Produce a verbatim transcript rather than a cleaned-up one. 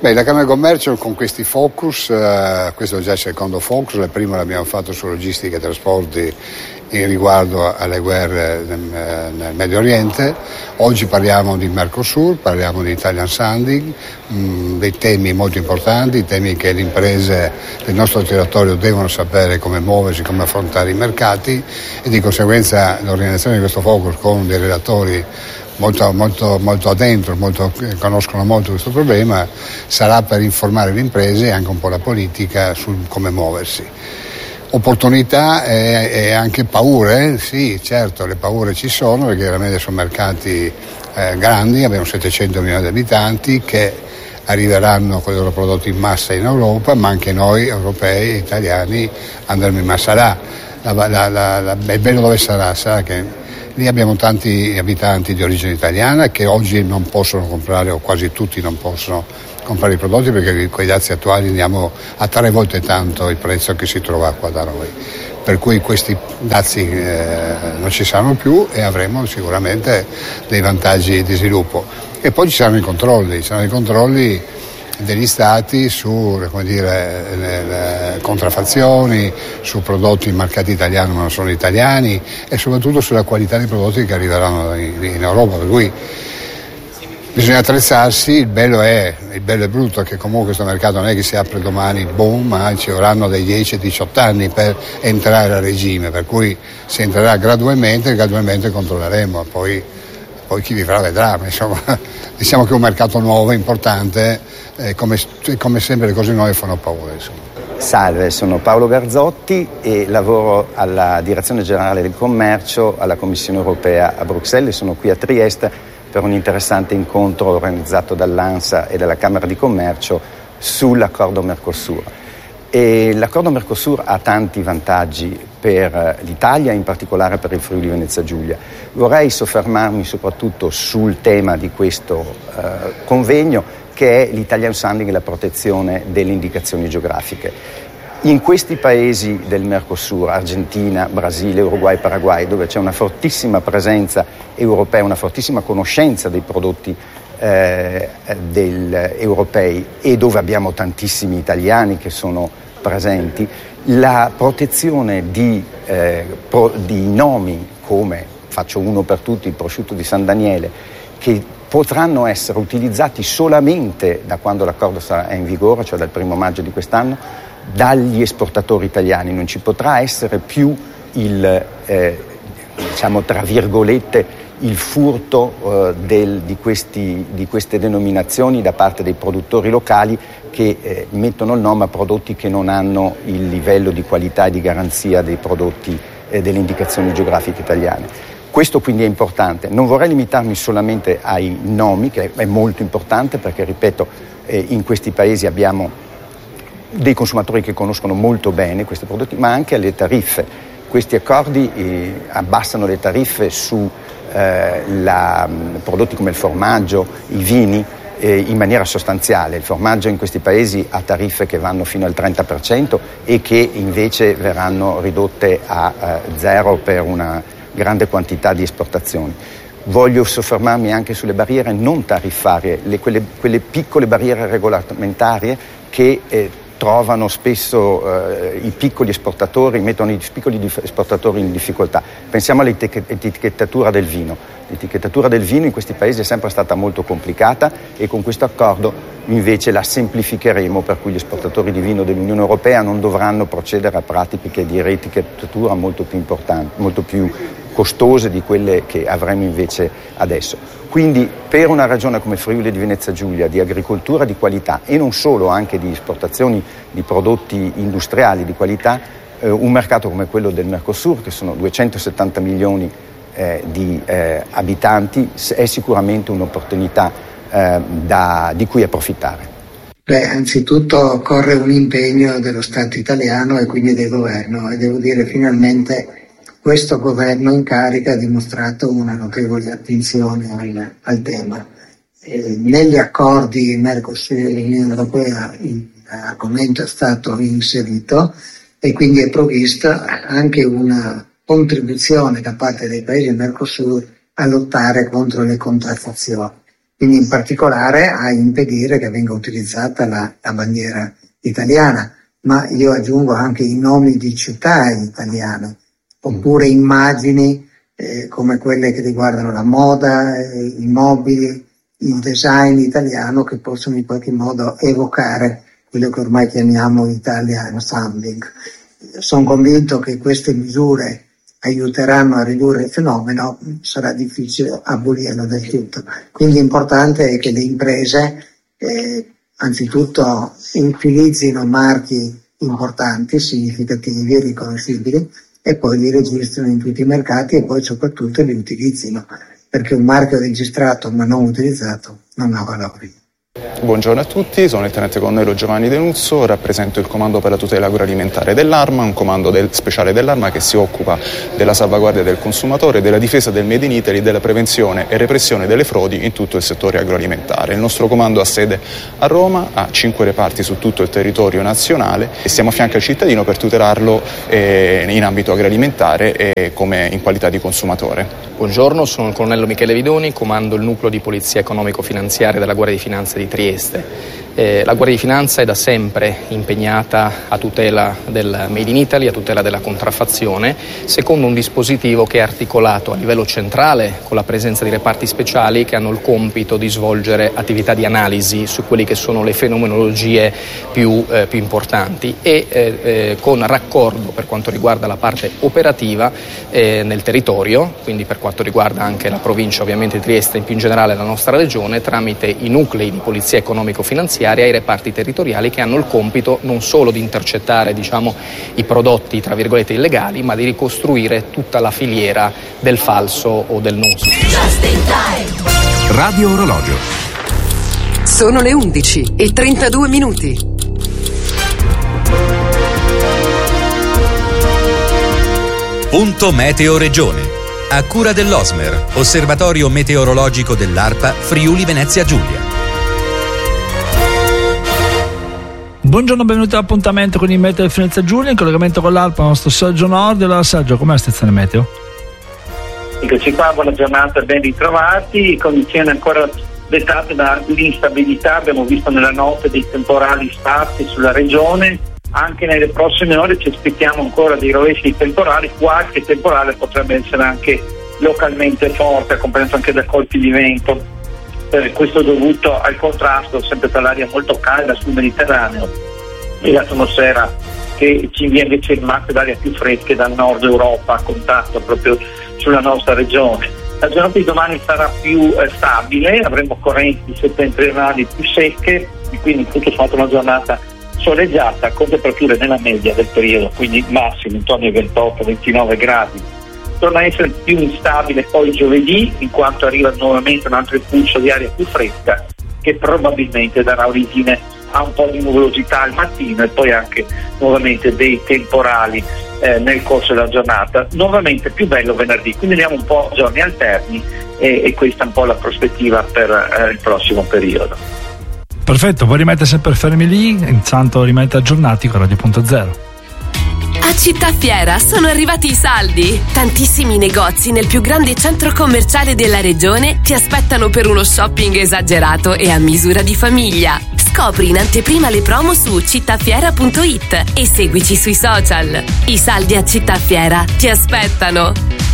Beh, la Camera di Commercio con questi focus, eh, questo è già il secondo focus, il primo l'abbiamo fatto su logistica e trasporti in riguardo alle guerre nel, nel Medio Oriente. Oggi parliamo di Mercosur, parliamo di Italian Sounding, mh, dei temi molto importanti, temi che le imprese del nostro territorio devono sapere come muoversi, come affrontare i mercati, e di conseguenza l'organizzazione di questo focus con dei relatori molto, molto, molto addentro, molto, che conoscono molto questo problema, sarà per informare le imprese e anche un po' la politica su come muoversi. Opportunità e, e anche paure, sì, certo, le paure ci sono perché veramente sono mercati eh, grandi, abbiamo settecento milioni di abitanti che arriveranno con i loro prodotti in massa in Europa, ma anche noi europei, italiani, andremo in massa là. La, la, la, la, il bello dove sarà? Sarà che lì abbiamo tanti abitanti di origine italiana che oggi non possono comprare, o quasi tutti non possono comprare i prodotti perché con i dazi attuali andiamo a tre volte tanto il prezzo che si trova qua da noi. Per cui questi dazi eh, non ci saranno più e avremo sicuramente dei vantaggi di sviluppo. E poi ci saranno i controlli, ci saranno i controlli degli stati su, come dire, le, le contraffazioni, su prodotti marcati italiani ma non sono italiani, e soprattutto sulla qualità dei prodotti che arriveranno in, in Europa, per cui bisogna attrezzarsi. Il bello è, il bello e brutto è che comunque questo mercato non è che si apre domani, boom, ma ci vorranno dai dieci diciotto anni per entrare a regime, per cui si entrerà gradualmente e gradualmente controlleremo, poi, poi chi vivrà vedrà, insomma, diciamo che è un mercato nuovo, importante, eh, come, come sempre le cose nuove fanno paura, insomma. Salve, sono Paolo Garzotti e lavoro alla Direzione Generale del Commercio alla Commissione Europea a Bruxelles, sono qui a Trieste per un interessante incontro organizzato dall'ANSA e dalla Camera di Commercio sull'accordo Mercosur. E l'accordo Mercosur ha tanti vantaggi per l'Italia, in particolare per il Friuli Venezia Giulia. Vorrei soffermarmi soprattutto sul tema di questo eh, convegno, che è l'Italian Sounding e la protezione delle indicazioni geografiche. In questi paesi del Mercosur, Argentina, Brasile, Uruguay, Paraguay, dove c'è una fortissima presenza europea, una fortissima conoscenza dei prodotti eh, del, europei, e dove abbiamo tantissimi italiani che sono presenti, la protezione di, eh, pro, di nomi come, faccio uno per tutti, il prosciutto di San Daniele, che potranno essere utilizzati solamente da quando l'accordo sarà in vigore, cioè dal primo maggio di quest'anno, dagli esportatori italiani. Non ci potrà essere più il, eh, diciamo tra virgolette, il furto eh, del, di, questi, di queste denominazioni da parte dei produttori locali che eh, mettono il nome a prodotti che non hanno il livello di qualità e di garanzia dei prodotti e eh, delle indicazioni geografiche italiane. Questo quindi è importante. Non vorrei limitarmi solamente ai nomi, che è molto importante perché, ripeto, eh, in questi paesi abbiamo dei consumatori che conoscono molto bene questi prodotti, ma anche alle tariffe. Questi accordi eh, abbassano le tariffe su eh, la, prodotti come il formaggio, i vini, eh, in maniera sostanziale. Il formaggio in questi paesi ha tariffe che vanno fino al trenta per cento e che invece verranno ridotte a eh, zero per una grande quantità di esportazioni. Voglio soffermarmi anche sulle barriere non tariffarie, le, quelle, quelle piccole barriere regolamentarie che eh, trovano spesso eh, i piccoli esportatori, mettono i piccoli esportatori in difficoltà. Pensiamo all'etichettatura del vino. L'etichettatura del vino in questi paesi è sempre stata molto complicata e con questo accordo invece la semplificheremo, per cui gli esportatori di vino dell'Unione Europea non dovranno procedere a pratiche di reetichettatura molto più importanti, molto più costose di quelle che avremo invece adesso. Quindi per una regione come Friuli di Venezia Giulia di agricoltura di qualità e non solo, anche di esportazioni di prodotti industriali di qualità, eh, un mercato come quello del Mercosur, che sono duecentosettanta milioni eh, di eh, abitanti, è sicuramente un'opportunità eh, da, di cui approfittare. Beh, anzitutto occorre un impegno dello Stato italiano e quindi del governo, e devo dire finalmente questo governo in carica ha dimostrato una notevole attenzione al, al tema. Eh, negli accordi Mercosur e Unione Europea l'argomento è stato inserito e quindi è prevista anche una contribuzione da parte dei paesi Mercosur a lottare contro le contraffazioni. quindi in particolare a impedire che venga utilizzata la, la bandiera italiana, ma io aggiungo anche i nomi di città italiane, oppure immagini eh, come quelle che riguardano la moda, eh, i mobili, il design italiano, che possono in qualche modo evocare quello che ormai chiamiamo Italian sounding. Sono convinto che queste misure aiuteranno a ridurre il fenomeno, sarà difficile abolirlo del tutto. Quindi l'importante è che le imprese eh, anzitutto utilizzino marchi importanti, significativi, riconoscibili, e poi li registrino in tutti i mercati e poi soprattutto li utilizzino, perché un marchio registrato ma non utilizzato non ha valore. Buongiorno a tutti, sono il tenente colonnello Giovanni Denuzzo, rappresento il Comando per la tutela agroalimentare dell'Arma, un comando del, speciale dell'Arma che si occupa della salvaguardia del consumatore, della difesa del Made in Italy, della prevenzione e repressione delle frodi in tutto il settore agroalimentare. Il nostro comando ha sede a Roma, ha cinque reparti su tutto il territorio nazionale e stiamo a fianco al cittadino per tutelarlo eh, in ambito agroalimentare e come in qualità di consumatore. Buongiorno, sono il colonnello Michele Vidoni, comando il nucleo di polizia economico-finanziaria della Guardia di Finanza di Trieste. Eh, la Guardia di Finanza è da sempre impegnata a tutela del Made in Italy, a tutela della contraffazione, secondo un dispositivo che è articolato a livello centrale con la presenza di reparti speciali che hanno il compito di svolgere attività di analisi su quelle che sono le fenomenologie più, eh, più importanti e eh, eh, con raccordo per quanto riguarda la parte operativa eh, nel territorio, quindi per quanto riguarda anche la provincia ovviamente di Trieste e più in generale la nostra regione, tramite i nuclei di polizia economico-finanziaria ai reparti territoriali che hanno il compito non solo di intercettare diciamo, i prodotti tra virgolette illegali, ma di ricostruire tutta la filiera del falso o del non sufficiente. Radio Orologio. Sono le undici e trentadue minuti. Punto Meteo Regione. A cura dell'Osmer, Osservatorio Meteorologico dell'Arpa Friuli Venezia Giulia. Buongiorno, benvenuti all'appuntamento con il Meteo di Venezia Giulia, in collegamento con l'Alpa, il nostro Sergio Nord. Allora Sergio, com'è la stazione meteo? Eccoci qua, buona giornata, ben ritrovati, condizioni ancora dettate dall'instabilità, abbiamo visto nella notte dei temporali sparsi sulla regione, anche nelle prossime ore ci aspettiamo ancora dei rovesci di temporali, qualche temporale potrebbe essere anche localmente forte, accompagnato anche da colpi di vento. Eh, questo dovuto al contrasto sempre tra l'aria molto calda sul Mediterraneo e l'atmosfera che ci invia invece masse d'aria più fresche dal nord Europa a contatto proprio sulla nostra regione. La giornata di domani sarà più eh, stabile, avremo correnti settentrionali più secche e quindi tutto sommato una giornata soleggiata con temperature nella media del periodo, quindi massimo intorno ai ventotto ventinove gradi. Torna a essere più instabile poi giovedì, in quanto arriva nuovamente un altro impulso di aria più fresca che probabilmente darà origine a un po' di nuvolosità al mattino e poi anche nuovamente dei temporali eh, nel corso della giornata. Nuovamente più bello venerdì, quindi andiamo un po' a giorni alterni e, e questa è un po' la prospettiva per eh, il prossimo periodo. Perfetto, voi rimanete sempre fermi lì, intanto rimanete aggiornati con Radio Punto Zero. A Città Fiera sono arrivati i saldi. Tantissimi negozi nel più grande centro commerciale della regione ti aspettano per uno shopping esagerato e a misura di famiglia. Scopri in anteprima le promo su cittafiera punto it e seguici sui social. I saldi a Città Fiera ti aspettano.